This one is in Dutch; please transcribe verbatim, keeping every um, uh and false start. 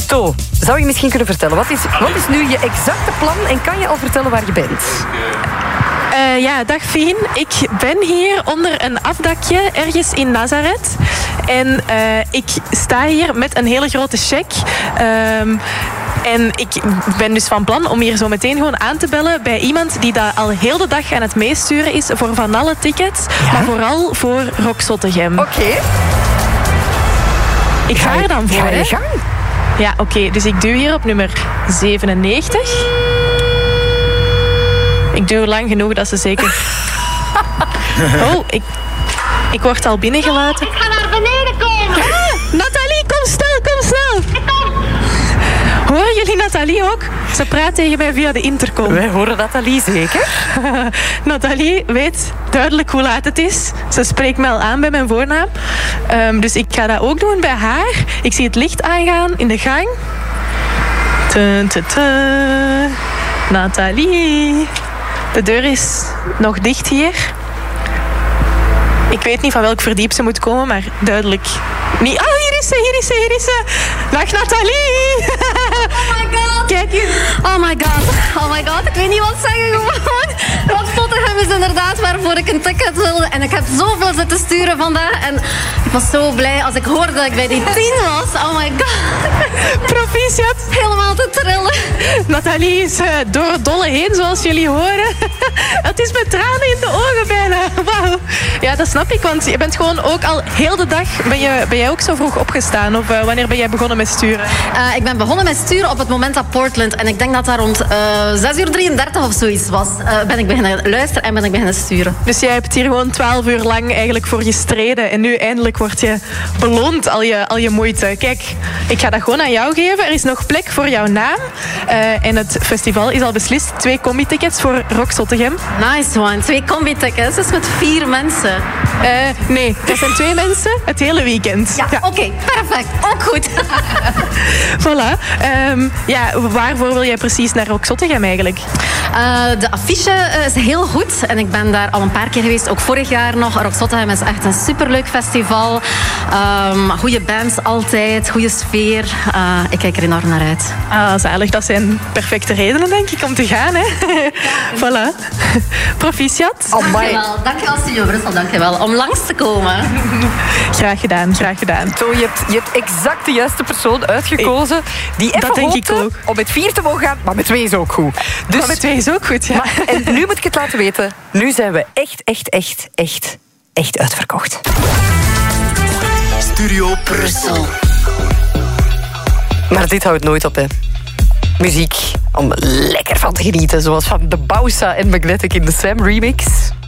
To, zou je misschien kunnen vertellen, wat is, wat is nu je exacte plan en kan je al vertellen waar je bent? Uh, ja, dag Fien. Ik ben hier onder een afdakje ergens in Nazareth. En uh, ik sta hier met een hele grote cheque. Um, En ik ben dus van plan om hier zo meteen gewoon aan te bellen bij iemand die daar al heel de dag aan het meesturen is voor van alle tickets. Ja? Maar vooral voor Rock Zottegem. Oké. Okay. Ik ga, ga er dan voor, ga je gang? Ja, oké. Okay, dus ik duw hier op nummer zevenennegentig. Ik duw lang genoeg dat ze zeker... Oh, ik, ik word al binnengelaten. Ik ga naar beneden komen. Ah, Nathalie, kom snel, kom snel. Ik kom. Horen jullie Nathalie ook? Ze praat tegen mij via de intercom. Wij horen Nathalie zeker. Nathalie weet duidelijk hoe laat het is. Ze spreekt me al aan bij mijn voornaam. Um, dus ik ga dat ook doen bij haar. Ik zie het licht aangaan in de gang. Tun, tun, tun. Nathalie. De deur is nog dicht hier. Ik weet niet van welk verdiep ze moet komen, maar duidelijk niet. Oh, hier is ze, hier is ze, hier is ze. Dag Nathalie. Oh my god. Kijk hier. Oh my god. Oh my god. Ik weet niet wat zeggen gewoon. Rock Zottegem is inderdaad waarvoor ik een ticket wilde. En ik heb zoveel zitten sturen vandaag. En ik was zo blij als ik hoorde dat ik bij die tien was. Oh my god. Proficiat. Helemaal te trillen. Nathalie is uh, door het dolle heen, zoals jullie horen. Het is met tranen in de ogen bijna. Wauw. Ja, dat snap ik, want je bent gewoon ook al heel de dag... Ben, je, ben jij ook zo vroeg opgestaan? Of uh, wanneer ben jij begonnen met sturen? Uh, ik ben begonnen met sturen op het moment dat Portland... En ik denk dat dat rond uh, zes uur drieëndertig of zoiets was. Uh, ben ik beginnen luisteren en ben ik beginnen sturen. Dus jij hebt hier gewoon twaalf uur lang eigenlijk voor gestreden. En nu eindelijk word je beloond, al je, al je moeite. Kijk, ik ga dat gewoon aan jou geven. Er is nog plek voor jouw naam. Uh, en het festival is al beslist. Twee combi-tickets voor Rock Zottegem. Nice one. Twee combi-tickets. Dat is met vier mensen. Uh, nee, dat zijn twee mensen het hele weekend. Ja, ja. Oké. Okay, perfect. Ook goed. Voilà. Um, ja, waarvoor wil jij precies naar Rock Zottegem eigenlijk? Uh, de affiche uh, is heel goed. En ik ben daar al een paar keer geweest. Ook vorig jaar nog. Rock Zottegem is echt een superleuk festival. Um, goede bands altijd. Goede sfeer. Uh, ik kijk er enorm naar uit. Ah, zalig. Dat zijn perfecte redenen, denk ik, om te gaan. Hè? Ja. Voilà. Proficiat. Oh, dankjewel. Dankjewel, Studio Brussel. Dankjewel. Om langs te komen. Graag gedaan. Graag gedaan. Zo, je hebt, je hebt exact de juiste persoon uitgekozen. Die even dat denk ik ook. Om met vier te mogen gaan. Maar met twee is ook goed. Dus, maar met twee is ook goed, ja. Maar, en nu moet ik het laten weten. Nu zijn we echt, echt, echt, echt, echt uitverkocht. Studio Brussel. Maar dit houdt nooit op, hè. Muziek om lekker van te genieten. Zoals van de Bausa en Magnetic in de Sam remix.